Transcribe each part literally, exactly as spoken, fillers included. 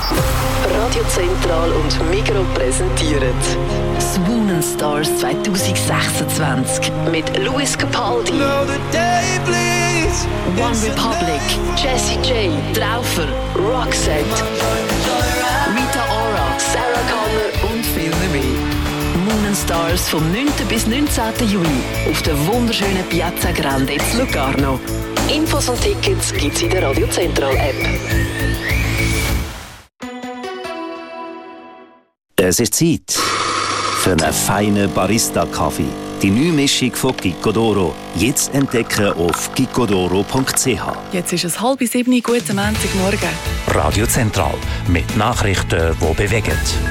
Radio Zentral und Migro präsentieren Swoonin' Stars zwanzig sechsundzwanzig mit Lewis Capaldi, One Republic, Jessie J, Traufer, Roxette, Rita Ora, Sarah Connor und viele mehr. Swoonin' Stars vom neunten bis neunzehnten Juni auf der wunderschönen Piazza Grande in Locarno. Infos und Tickets gibt's in der Radio Zentral App. Es ist Zeit für einen feinen Barista-Kaffee. Die neue Mischung von Gicodoro. Jetzt entdecken auf gicodoro punkt c h. Jetzt ist es halb sieben, guten Montagmorgen. Radio Zentral mit Nachrichten, die bewegen.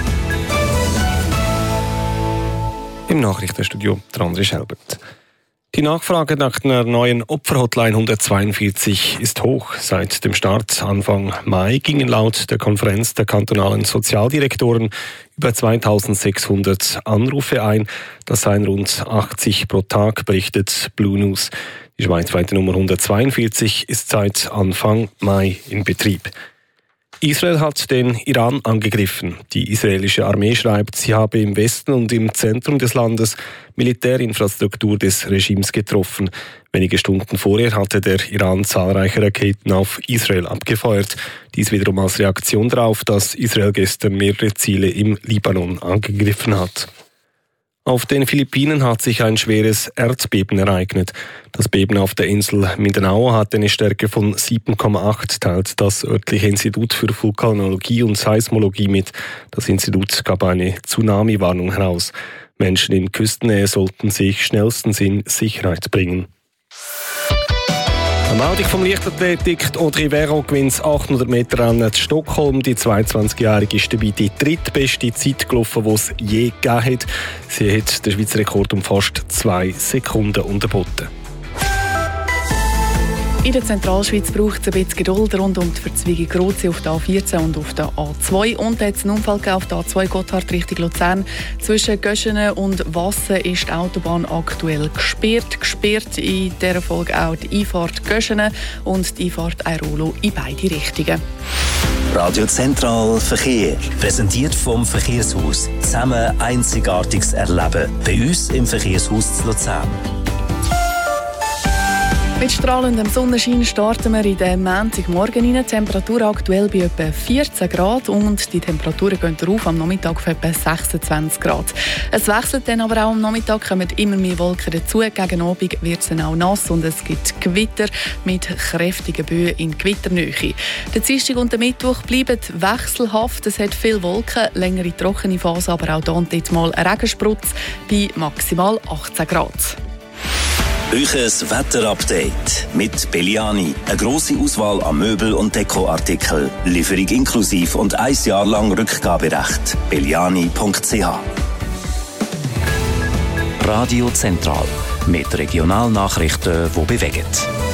Im Nachrichtenstudio der André Schelbert. Die Nachfrage nach einer neuen Opferhotline hundertzweiundvierzig ist hoch. Seit dem Start Anfang Mai gingen laut der Konferenz der kantonalen Sozialdirektoren über zweitausendsechshundert Anrufe ein. Das seien rund achtzig pro Tag, berichtet Blue News. Die schweizweite Nummer hundertzweiundvierzig ist seit Anfang Mai in Betrieb. Israel hat den Iran angegriffen. Die israelische Armee schreibt, sie habe im Westen und im Zentrum des Landes Militärinfrastruktur des Regimes getroffen. Wenige Stunden vorher hatte der Iran zahlreiche Raketen auf Israel abgefeuert. Dies wiederum als Reaktion darauf, dass Israel gestern mehrere Ziele im Libanon angegriffen hat. Auf den Philippinen hat sich ein schweres Erdbeben ereignet. Das Beben auf der Insel Mindanao hat eine Stärke von sieben Komma acht, teilt das örtliche Institut für Vulkanologie und Seismologie mit. Das Institut gab eine Tsunami-Warnung heraus. Menschen in Küstennähe sollten sich schnellstens in Sicherheit bringen. Am Meldung vom Leichtathletik, Audrey Vero gewinnt das achthundert Meter Rennen in Stockholm. Die zweiundzwanzigjährige ist dabei die drittbeste Zeit gelaufen, die es je gegeben hat. Sie hat den Schweizer Rekord um fast zwei Sekunden unterboten. In der Zentralschweiz braucht es ein bisschen Geduld rund um die Verzweigung Grotzi auf der A vierzehn und auf der A zwei. Und da hat es einen Unfall gegeben auf der A zwei Gotthard Richtung Luzern. Zwischen Göschenen und Wassen ist die Autobahn aktuell gesperrt. Gesperrt in dieser Folge auch die Einfahrt Göschenen und die Einfahrt Airolo in beide Richtungen. Radio Zentral Verkehr. Präsentiert vom Verkehrshaus. Zusammen Einzigartiges erleben. Bei uns im Verkehrshaus zu Luzern. Mit strahlendem Sonnenschein starten wir in den Montagmorgen rein. Die Temperatur aktuell bei etwa vierzehn Grad und die Temperaturen gehen rauf am Nachmittag auf etwa sechsundzwanzig Grad. Es wechselt dann aber auch am Nachmittag, kommen immer mehr Wolken dazu. Gegen Abend wird es dann auch nass und es gibt Gewitter mit kräftigen Böen in Gewitternähe. Der Dienstag und der Mittwoch bleiben wechselhaft. Es hat viele Wolken, längere trockene Phase, aber auch da und dort mal ein Regensprutz bei maximal achtzehn Grad. Euches Wetterupdate mit Belliani. Eine grosse Auswahl an Möbel- und Dekoartikeln. Lieferung inklusiv und ein Jahr lang Rückgaberecht. belliani punkt c h. Radio Zentral mit Regionalnachrichten, die bewegen.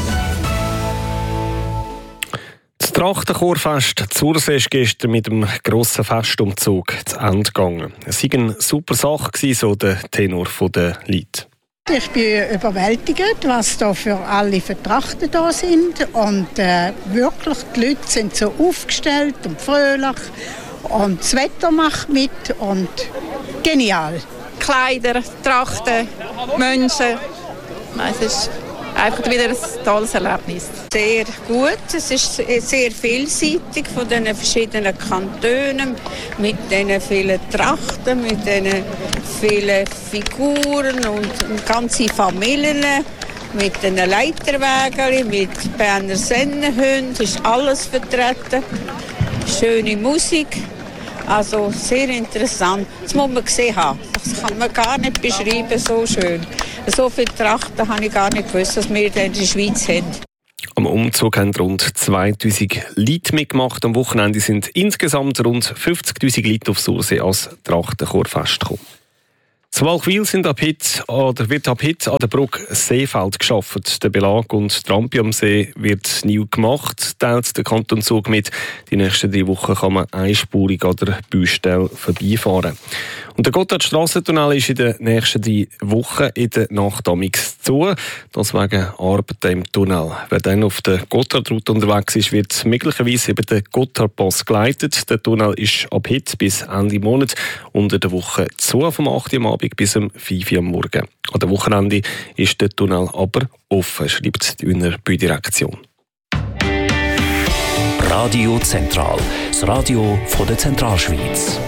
Das Trachtenchorfest Zursee ist gestern mit einem grossen Festumzug zu Ende gegangen. Es war eine super Sache, so der Tenor der Lied. Ich bin überwältigt, was da für alle Vertrachten da sind. Und äh, wirklich, die Leute sind so aufgestellt und fröhlich. Und das Wetter macht mit und genial. Kleider, Trachten, Menschen. Es ist einfach wieder ein tolles Erlebnis. Sehr gut. Es ist sehr vielseitig von den verschiedenen Kantonen, mit den vielen Trachten, mit den vielen Figuren und ganze Familien, mit den Leiterwägeln, mit Berner Sennenhunden. Es ist alles vertreten. Schöne Musik. Also sehr interessant. Das muss man gesehen haben. Das kann man gar nicht beschreiben, so schön. So viele Trachten habe ich gar nicht gewusst, dass wir in der Schweiz haben. Am Umzug haben rund zweitausend Leute mitgemacht. Am Wochenende sind insgesamt rund fünfzigtausend Leute auf Sursee als Trachtenchorfest gekommen. Zu Walchwil sind ab heute, oder wird ab heute an der Brücke Seefeld geschaffen. Der Belag und die Rampe am See wird neu gemacht, teilt der Kanton Zug mit. Die nächsten drei Wochen kann man einspurig an der Baustelle vorbeifahren. Und der Gotthardstrassentunnel ist in den nächsten drei Wochen in der Nacht amix zu. Das wegen Arbeiten im Tunnel. Wer dann auf der Gotthardroute unterwegs ist, wird möglicherweise über den Gotthardpass geleitet. Der Tunnel ist ab heute bis Ende Monat unter der Woche zu, vom acht Uhr am Abend bis um fünf Uhr am Morgen. An dem Wochenende ist der Tunnel aber offen, schreibt die Wiener Baudirektion. Radio Zentral, das Radio von der Zentralschweiz.